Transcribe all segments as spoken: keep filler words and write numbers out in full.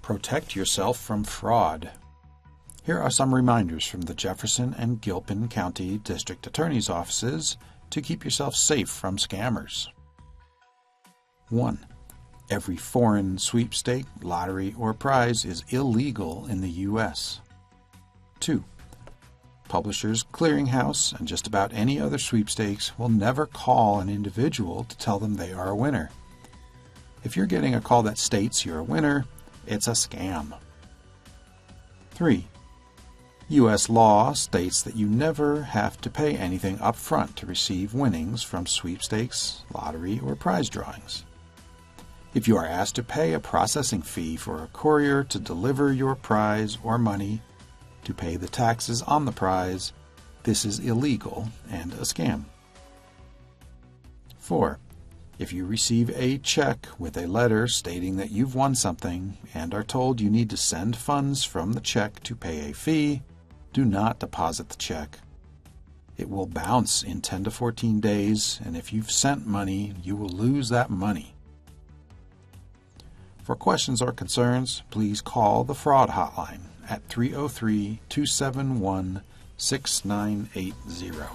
Protect yourself from fraud. Here are some reminders from the Jefferson and Gilpin County District Attorney's offices to keep yourself safe from scammers. one. Every foreign sweepstake, lottery, or prize is illegal in the U S two. Publishers Clearinghouse and just about any other sweepstakes will never call an individual to tell them they are a winner. If you're getting a call that states you're a winner, it's a scam. three. U S law states that you never have to pay anything up front to receive winnings from sweepstakes, lottery, or prize drawings. If you are asked to pay a processing fee for a courier to deliver your prize or money to pay the taxes on the prize, this is illegal and a scam. four. If you receive a check with a letter stating that you've won something and are told you need to send funds from the check to pay a fee, do not deposit the check. It will bounce in ten to fourteen days, and if you've sent money, you will lose that money. For questions or concerns, please call the fraud hotline at three oh three, two seven one, six nine eight zero.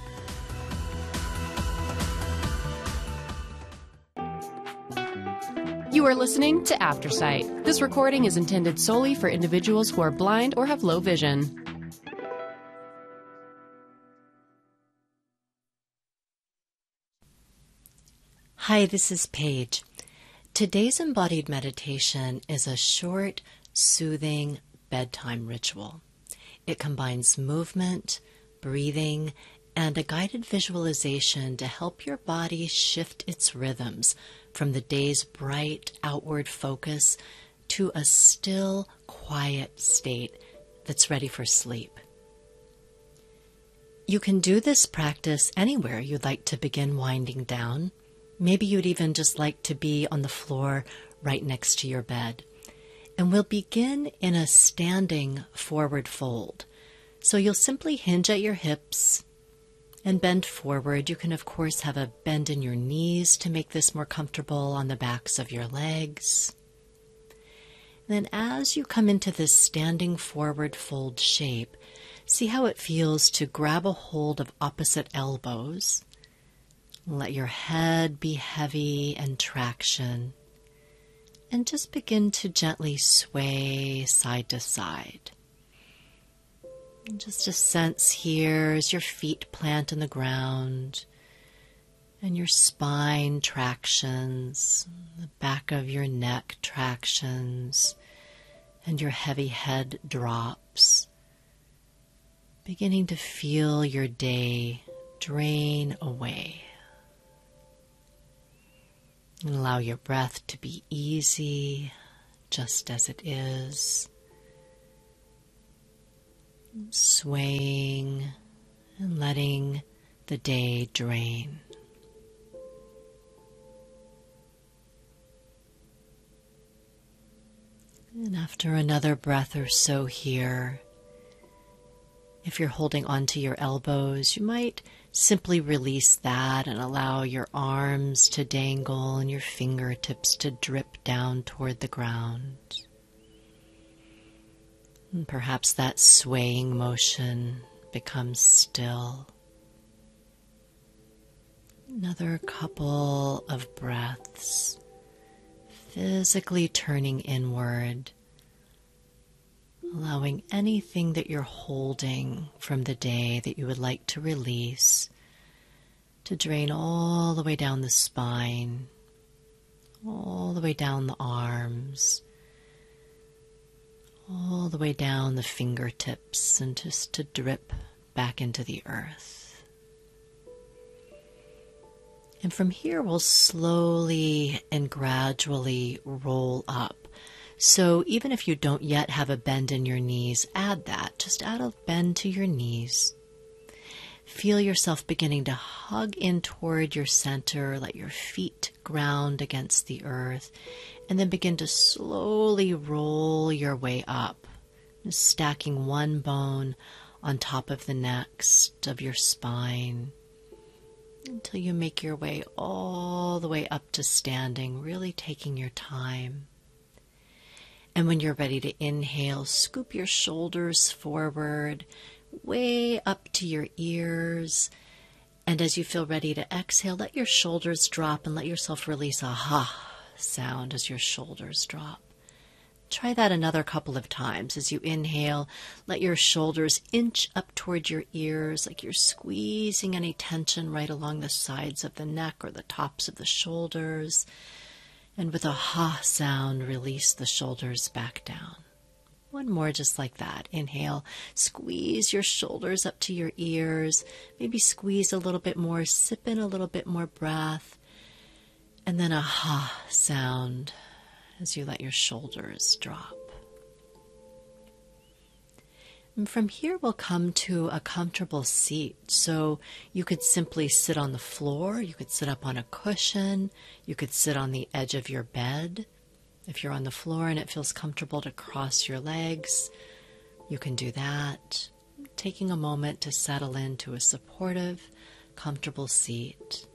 You are listening to Aftersight. This recording is intended solely for individuals who are blind or have low vision. Hi, this is Paige. Today's embodied meditation is a short, soothing bedtime ritual. It combines movement, breathing, and a guided visualization to help your body shift its rhythms from the day's bright outward focus to a still, quiet state that's ready for sleep. You can do this practice anywhere you'd like to begin winding down. Maybe you'd even just like to be on the floor right next to your bed. And we'll begin in a standing forward fold. So you'll simply hinge at your hips and bend forward. You can, of course, have a bend in your knees to make this more comfortable on the backs of your legs. And then as you come into this standing forward fold shape, see how it feels to grab a hold of opposite elbows. Let your head be heavy and traction. And just begin to gently sway side to side. And just a sense here as your feet plant in the ground and your spine tractions, the back of your neck tractions, and your heavy head drops. Beginning to feel your day drain away. And allow your breath to be easy, just as it is. Swaying and letting the day drain. And after another breath or so here, if you're holding onto your elbows, you might simply release that and allow your arms to dangle and your fingertips to drip down toward the ground. And perhaps that swaying motion becomes still. Another couple of breaths, physically turning inward, allowing anything that you're holding from the day that you would like to release to drain all the way down the spine, all the way down the arms, all the way down the fingertips, and just to drip back into the earth. And from here, we'll slowly and gradually roll up. So even if you don't yet have a bend in your knees, add that. Just add a bend to your knees. Feel yourself beginning to hug in toward your center. Let your feet ground against the earth. And then begin to slowly roll your way up, stacking one bone on top of the next of your spine until you make your way all the way up to standing, really taking your time. And when you're ready to inhale, scoop your shoulders forward, way up to your ears. And as you feel ready to exhale, let your shoulders drop and let yourself release a ha sound as your shoulders drop. Try that another couple of times. As you inhale, let your shoulders inch up toward your ears, like you're squeezing any tension right along the sides of the neck or the tops of the shoulders. And with a ha sound, release the shoulders back down. One more just like that. Inhale, squeeze your shoulders up to your ears. Maybe squeeze a little bit more, sip in a little bit more breath. And then a ha sound as you let your shoulders drop. And from here we'll come to a comfortable seat. So you could simply sit on the floor, you could sit up on a cushion, you could sit on the edge of your bed. If you're on the floor and it feels comfortable to cross your legs, you can do that. Taking a moment to settle into a supportive, comfortable seat.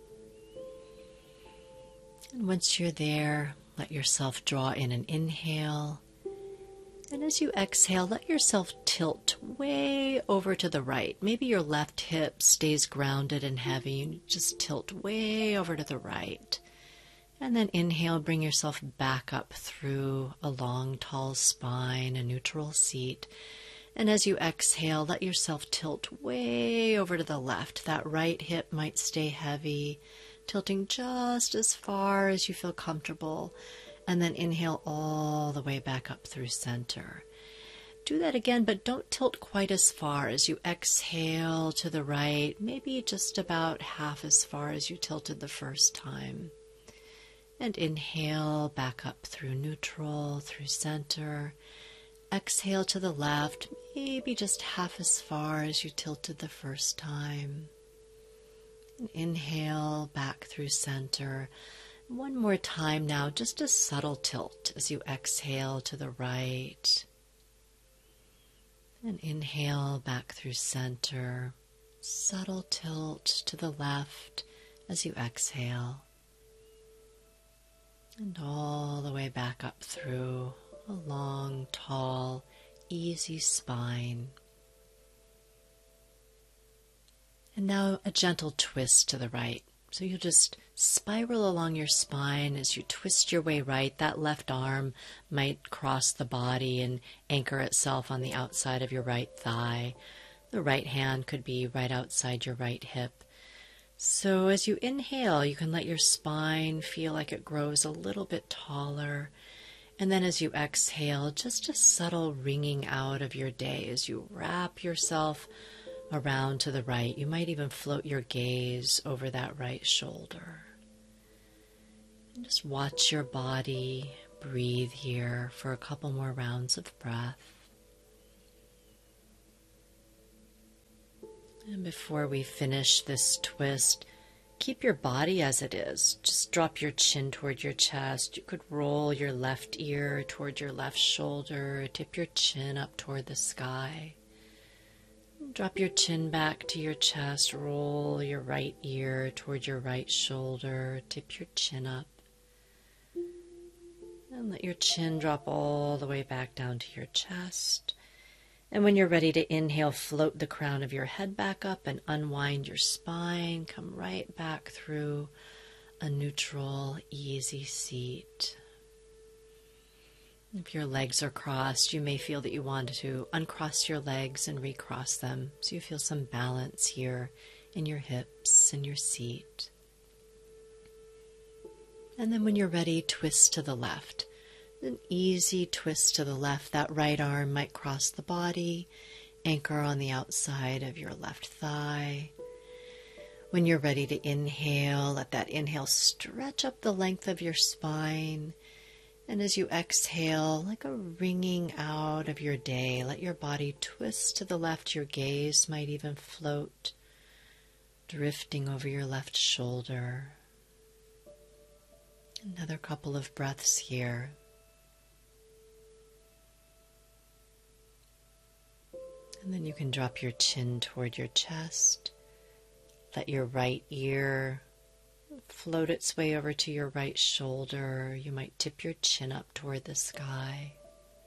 And once you're there, let yourself draw in an inhale. And as you exhale, let yourself tilt way over to the right. Maybe your left hip stays grounded and heavy. And just tilt way over to the right. And then inhale, bring yourself back up through a long, tall spine, a neutral seat. And as you exhale, let yourself tilt way over to the left. That right hip might stay heavy, tilting just as far as you feel comfortable. And then inhale all the way back up through center. Do that again, but don't tilt quite as far. As you exhale to the right, maybe just about half as far as you tilted the first time. And inhale back up through neutral, through center. Exhale to the left, maybe just half as far as you tilted the first time. And inhale back through center. One more time now, just a subtle tilt as you exhale to the right. And inhale back through center. Subtle tilt to the left as you exhale. And all the way back up through a long, tall, easy spine. And now a gentle twist to the right. So you'll just spiral along your spine as you twist your way right. That left arm might cross the body and anchor itself on the outside of your right thigh. The right hand could be right outside your right hip. So as you inhale, you can let your spine feel like it grows a little bit taller. And then as you exhale, just a subtle wringing out of your day as you wrap yourself around to the right. You might even float your gaze over that right shoulder. And just watch your body breathe here for a couple more rounds of breath. And before we finish this twist, keep your body as it is. Just drop your chin toward your chest. You could roll your left ear toward your left shoulder. Tip your chin up toward the sky. Drop your chin back to your chest. Roll your right ear toward your right shoulder. Tip your chin up. And let your chin drop all the way back down to your chest. And when you're ready to inhale, float the crown of your head back up and unwind your spine. Come right back through a neutral, easy seat. If your legs are crossed, you may feel that you want to uncross your legs and recross them, so you feel some balance here in your hips and your seat. And then when you're ready, twist to the left. An easy twist to the left. That right arm might cross the body, anchor on the outside of your left thigh. When you're ready to inhale, let that inhale stretch up the length of your spine. And as you exhale, like a wringing out of your day, let your body twist to the left. Your gaze might even float, drifting over your left shoulder. Another couple of breaths here. And then you can drop your chin toward your chest. Let your right ear float its way over to your right shoulder. You might tip your chin up toward the sky.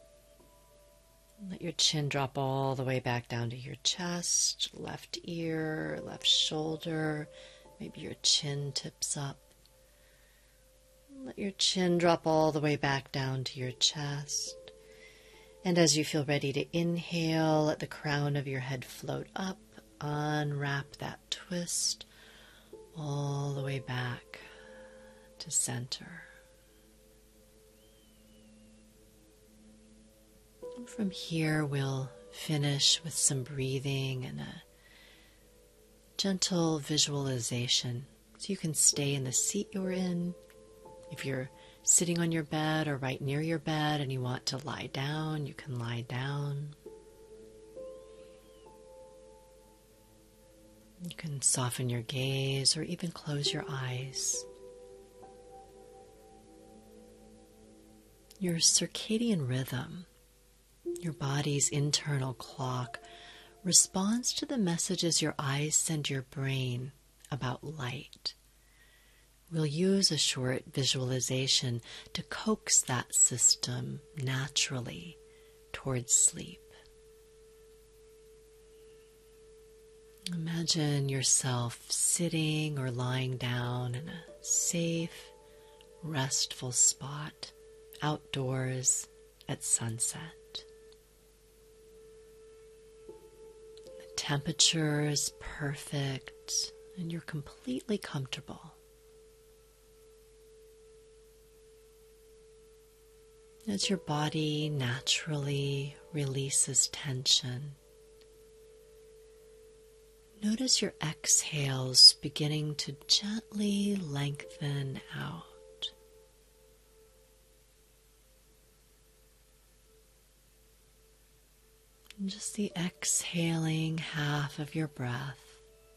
Let your chin drop all the way back down to your chest, left ear, left shoulder. Maybe your chin tips up. Let your chin drop all the way back down to your chest. And as you feel ready to inhale, let the crown of your head float up. Unwrap that twist all the way back to center. And from here, we'll finish with some breathing and a gentle visualization. So you can stay in the seat you're in. If you're sitting on your bed or right near your bed and you want to lie down, you can lie down. You can soften your gaze or even close your eyes. Your circadian rhythm, your body's internal clock, responds to the messages your eyes send your brain about light. We'll use a short visualization to coax that system naturally towards sleep. Imagine yourself sitting or lying down in a safe, restful spot outdoors at sunset. The temperature is perfect and you're completely comfortable. As your body naturally releases tension, notice your exhales beginning to gently lengthen out. And just the exhaling half of your breath,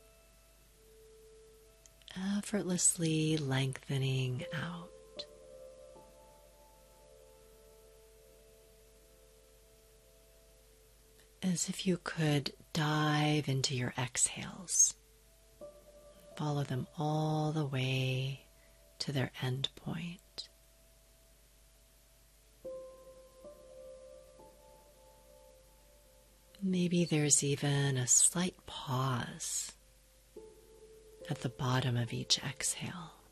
effortlessly lengthening out. As if you could dive into your exhales. Follow them all the way to their end point. Maybe there's even a slight pause at the bottom of each exhale.